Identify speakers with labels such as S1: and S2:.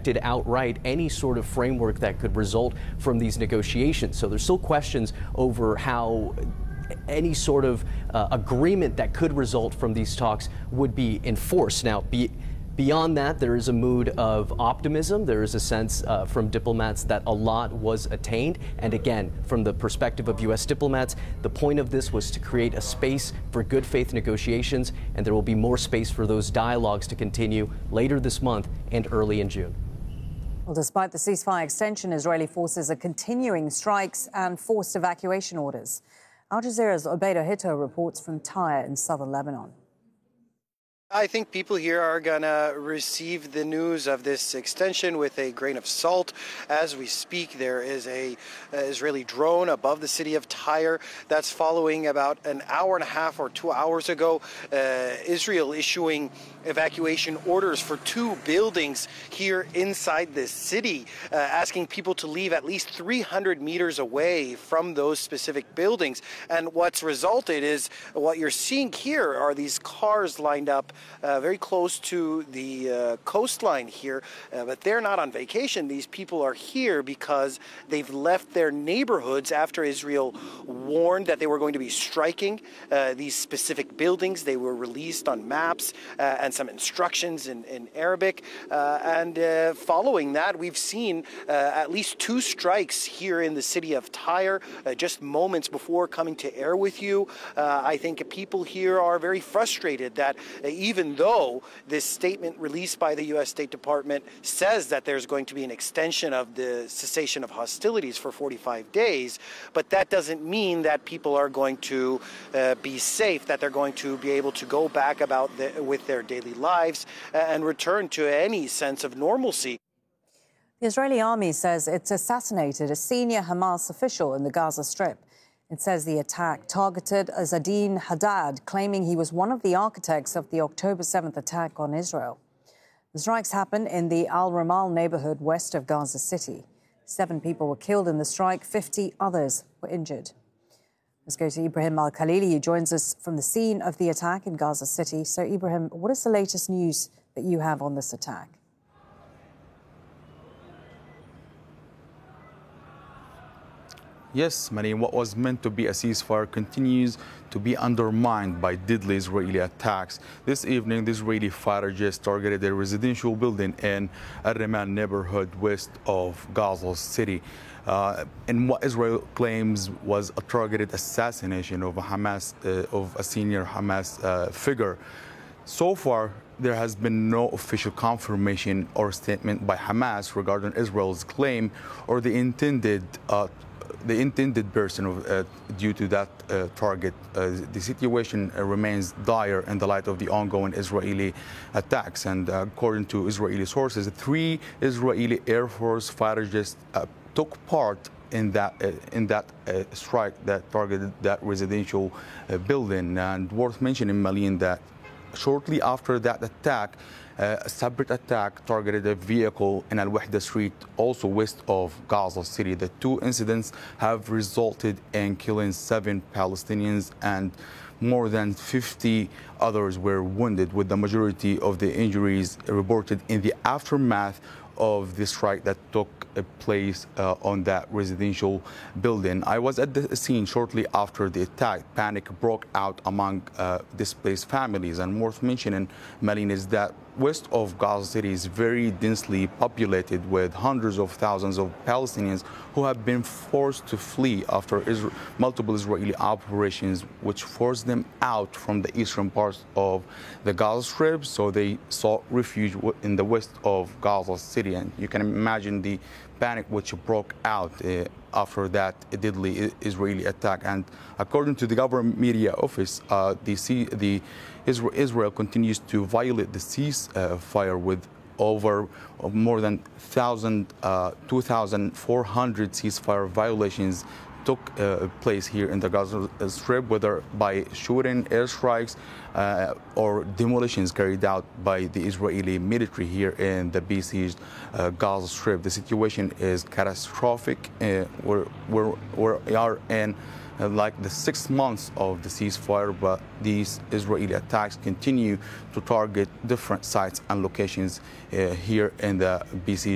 S1: rejected outright any sort of framework that could result from these negotiations. So there's still questions over how any sort of agreement that could result from these talks would be enforced. Now, beyond that, there is a mood of optimism. There is a sense from diplomats that a lot was attained. And again, from the perspective of U.S. diplomats, the point of this was to create a space for good faith negotiations, and there will be more space for those dialogues to continue later this month and early in June.
S2: Well, despite the ceasefire extension, Israeli forces are continuing strikes and forced evacuation orders. Al Jazeera's Obeid Hito reports from Tyre in southern Lebanon.
S3: I think people here are going to receive the news of this extension with a grain of salt. As we speak, there is a Israeli drone above the city of Tyre that's following about an hour and a half or 2 hours ago. Israel issuing evacuation orders for 2 buildings here inside this city, asking people to leave at least 300 meters away from those specific buildings. And what's resulted is what you're seeing here are these cars lined up very close to the coastline here, but they're not on vacation. These people are here because they've left their neighborhoods after Israel warned that they were going to be striking these specific buildings. They were released on maps and some instructions in Arabic. And following that, we've seen at least 2 strikes here in the city of Tyre just moments before coming to air with you. I think people here are very frustrated that even though this statement released by the U.S. State Department says that there's going to be an extension of the cessation of hostilities for 45 days, but that doesn't mean that people are going to be safe, that they're going to be able to go back with their daily lives and return to any sense of normalcy.
S2: The Israeli army says it's assassinated a senior Hamas official in the Gaza Strip. It says the attack targeted Azzedine Haddad, claiming he was one of the architects of the October 7th attack on Israel. The strikes happened in the Al Ramal neighborhood west of Gaza City. 7 people were killed in the strike, 50 others were injured. Let's go to Ibrahim Al-Khalili, who joins us from the scene of the attack in Gaza City. So, Ibrahim, what is the latest news that you have on this attack?
S4: Yes, Marine, what was meant to be a ceasefire continues to be undermined by deadly Israeli attacks. This evening, the Israeli fighter jets targeted a residential building in Al Ramal neighborhood west of Gaza City. And what Israel claims was a targeted assassination of a senior Hamas figure. So far, there has been no official confirmation or statement by Hamas regarding Israel's claim or the intended person due to that target. The situation remains dire in the light of the ongoing Israeli attacks. And according to Israeli sources, 3 Israeli Air Force fighter jets took part in that strike that targeted that residential building. And worth mentioning, Malin, that shortly after that attack, a separate attack targeted a vehicle in Al-Wahda Street, also west of Gaza City. The 2 incidents have resulted in killing 7 Palestinians and more than 50 others were wounded, with the majority of the injuries reported in the aftermath of the strike that took place on that residential building. I was at the scene shortly after the attack. Panic broke out among displaced families. And worth mentioning, Malin, is that west of Gaza City is very densely populated with hundreds of thousands of Palestinians who have been forced to flee after multiple Israeli operations, which forced them out from the eastern parts of the Gaza Strip. So they sought refuge in the west of Gaza City. And you can imagine the panic which broke out after that deadly Israeli attack. And according to the government media office, Israel continues to violate the ceasefire with over more than 2,400 ceasefire violations took place here in the Gaza Strip, whether by shooting, airstrikes, or demolitions carried out by the Israeli military here in the besieged Gaza Strip. The situation is catastrophic. We are in like the 6 months of the ceasefire, but these Israeli attacks continue to target different sites and locations here in the besieged